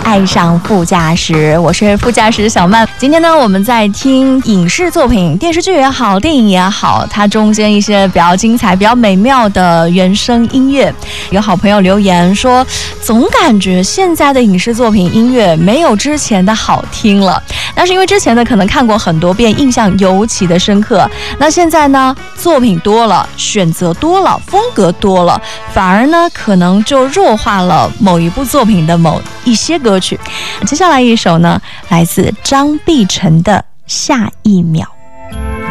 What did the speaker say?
爱上副驾驶，我是副驾驶小曼。今天呢，我们在听影视作品，电视剧也好，电影也好，它中间一些比较精彩、比较美妙的原声音乐。有好朋友留言说，总感觉现在的影视作品音乐没有之前的好听了。那是因为之前的可能看过很多遍，印象尤其的深刻。那现在呢，作品多了，选择多了，风格多了，反而呢，可能就弱化了某一部作品的某一些歌曲。接下来一首呢，来自张碧晨的《下一秒》。